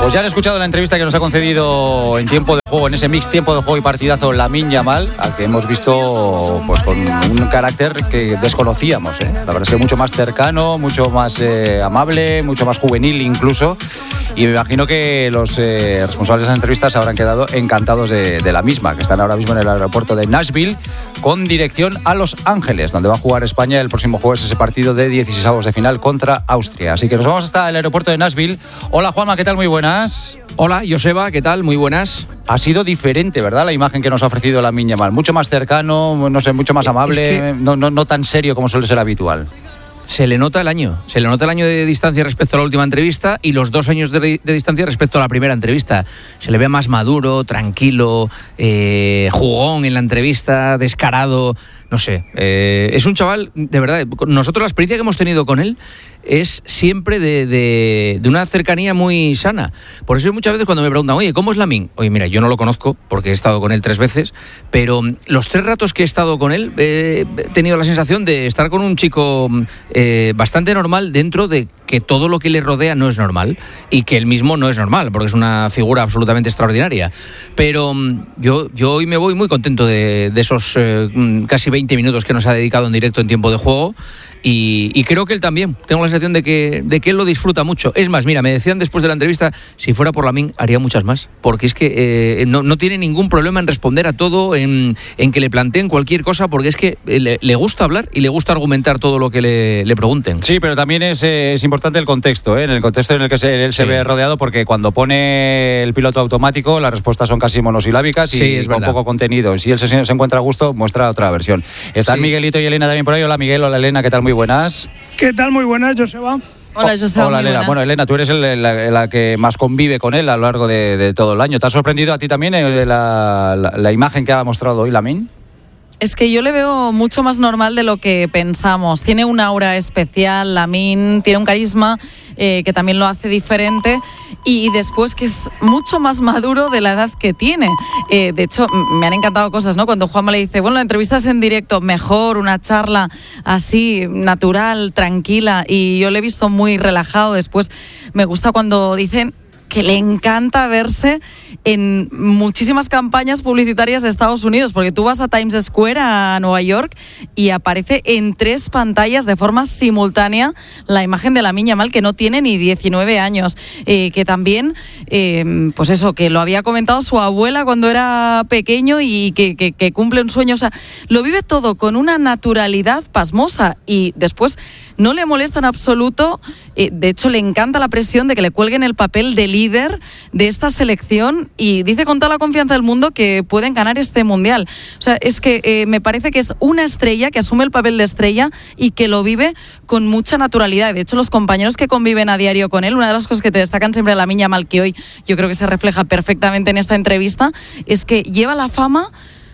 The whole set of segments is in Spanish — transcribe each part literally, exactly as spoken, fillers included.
Pues ya han escuchado la entrevista que nos ha concedido en tiempo de juego, en ese mix tiempo de juego y partidazo, Lamine Yamal, al que hemos visto pues con un carácter que desconocíamos, ¿eh? La verdad es que mucho más cercano, mucho más eh, amable, mucho más juvenil incluso. Y me imagino que los eh, responsables de las entrevistas habrán quedado encantados de, de la misma, que están ahora mismo en el aeropuerto de Nashville con dirección a Los Ángeles, donde va a jugar España el próximo jueves ese partido de dieciseisavos de final contra Austria. Así que nos vamos hasta el aeropuerto de Nashville. Hola Juanma, ¿qué tal? Muy buenas. Hola, Joseba, ¿qué tal? Muy buenas. Ha sido diferente, ¿verdad? La imagen que nos ha ofrecido Lamine Yamal. Mucho más cercano, no sé, mucho más amable, es que no, no, no tan serio como suele ser habitual. Se le nota el año, se le nota el año de distancia respecto a la última entrevista y los dos años de, de distancia respecto a la primera entrevista. Se le ve más maduro, tranquilo, eh, jugón en la entrevista, descarado, no sé. Eh, es un chaval, de verdad, nosotros la experiencia que hemos tenido con él es siempre de, de, de una cercanía muy sana. Por eso muchas veces cuando me preguntan, oye, ¿cómo es Lamine? Oye, mira, yo no lo conozco porque he estado con él tres veces, pero los tres ratos que he estado con él eh, he tenido la sensación de estar con un chico eh, bastante normal dentro de que todo lo que le rodea no es normal y que él mismo no es normal, porque es una figura absolutamente extraordinaria. Pero yo, yo hoy me voy muy contento de, de esos eh, casi veinte minutos que nos ha dedicado en directo en tiempo de juego. Y, y creo que él también, tengo la sensación de que, de que él lo disfruta mucho. Es más, mira, me decían después de la entrevista, si fuera por Lamine haría muchas más, porque es que eh, no, no tiene ningún problema en responder a todo, en, en que le planteen cualquier cosa, porque es que le, le gusta hablar y le gusta argumentar todo lo que le, le pregunten. Sí, pero también es, eh, es importante el contexto, ¿eh? En el contexto en el que se, él se sí. ve rodeado, porque cuando pone el piloto automático, las respuestas son casi monosilábicas y sí, es con verdad. Poco contenido. Si él se, se encuentra a gusto, muestra otra versión. Están sí. Miguelito y Elena también por ahí. Hola Miguel, hola Elena, ¿qué tal? Muy buenas. ¿Qué tal? Muy buenas, Joseba. Hola, Joseba. Hola, Elena. Buenas. Bueno, Elena, tú eres el, la, la que más convive con él a lo largo de, de todo el año. ¿Te ha sorprendido a ti también la, la, la imagen que ha mostrado hoy Lamine? Es que yo le veo mucho más normal de lo que pensamos. Tiene una aura especial, Lamine, tiene un carisma eh, que también lo hace diferente y después que es mucho más maduro de la edad que tiene. Eh, de hecho, me han encantado cosas, ¿no? Cuando Juanma le dice, bueno, la entrevista es en directo, mejor una charla así, natural, tranquila, y yo le he visto muy relajado. Después me gusta cuando dicen que le encanta verse en muchísimas campañas publicitarias de Estados Unidos, porque tú vas a Times Square, a Nueva York, y aparece en tres pantallas de forma simultánea la imagen de Lamine Yamal, que no tiene ni diecinueve años, eh, que también, eh, pues eso, que lo había comentado su abuela cuando era pequeño y que, que, que cumple un sueño, o sea, lo vive todo con una naturalidad pasmosa y después no le molesta en absoluto, eh, de hecho le encanta la presión de que le cuelguen el papel de líder de esta selección y dice con toda la confianza del mundo que pueden ganar este mundial. O sea, es que eh, me parece que es una estrella que asume el papel de estrella y que lo vive con mucha naturalidad. De hecho, los compañeros que conviven a diario con él, una de las cosas que te destacan siempre a Lamine Yamal, que hoy yo creo que se refleja perfectamente en esta entrevista, es que lleva la fama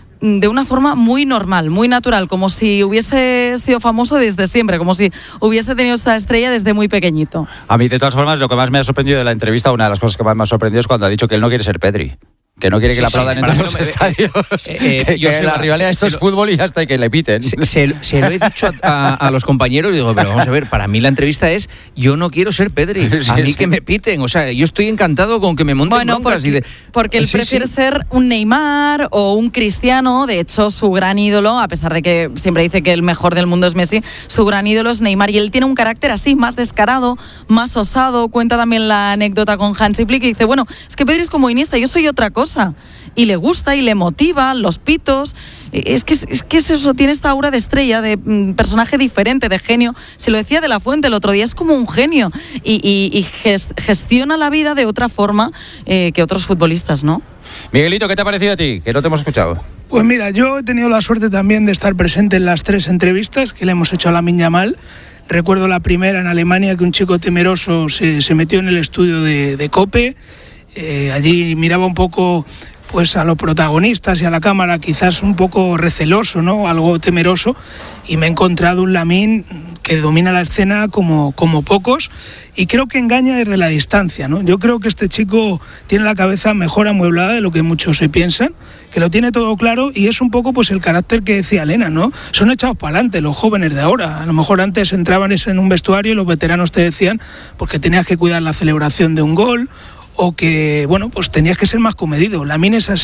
de una forma muy normal, muy natural, como si hubiese sido famoso desde siempre, como si hubiese tenido esta estrella desde muy pequeñito. A mí, de todas formas, lo que más me ha sorprendido de la entrevista, una de las cosas que más me ha sorprendido es cuando ha dicho que él no quiere ser Pedri. Que no quiere que sí, le aplaudan sí, en todos los no, estadios. Eh, eh, que yo que la rivalidad esto es lo, fútbol y ya está, y que le piten. Se, se, se lo he dicho a, a, a los compañeros y digo, pero vamos a ver, para mí la entrevista es, yo no quiero ser Pedri, sí, a mí sí. que me piten. O sea, yo estoy encantado con que me monten bueno, broncas. Porque, y de, porque él sí, prefiere sí. ser un Neymar o un Cristiano. De hecho, su gran ídolo, a pesar de que siempre dice que el mejor del mundo es Messi, su gran ídolo es Neymar. Y él tiene un carácter así, más descarado, más osado. Cuenta también la anécdota con Hansi Flick y dice, bueno, es que Pedri es como Iniesta, yo soy otra cosa. Y le gusta y le motiva, los pitos. Es que es, que es eso, tiene esta aura de estrella, de mm, personaje diferente, de genio. Se lo decía de la Fuente el otro día, es como un genio. Y, y, y gest, gestiona la vida de otra forma eh, que otros futbolistas, ¿no? Miguelito, ¿qué te ha parecido a ti? Que no te hemos escuchado. Pues mira, yo he tenido la suerte también de estar presente en las tres entrevistas que le hemos hecho a Lamine Yamal. Recuerdo la primera en Alemania, que un chico temeroso se, se metió en el estudio de, de COPE. Eh, allí miraba un poco pues a los protagonistas y a la cámara, quizás un poco receloso, ¿no? Algo temeroso, y me he encontrado un Lamine que domina la escena como, como pocos, y creo que engaña desde la distancia, ¿no? Yo creo que este chico tiene la cabeza mejor amueblada de lo que muchos se piensan, que lo tiene todo claro, y es un poco pues el carácter que decía Elena, ¿no? Son echados para adelante los jóvenes de ahora. A lo mejor antes entraban en un vestuario y los veteranos te decían porque tenías que cuidar la celebración de un gol, o que, bueno, pues tenías que ser más comedido. Lamine es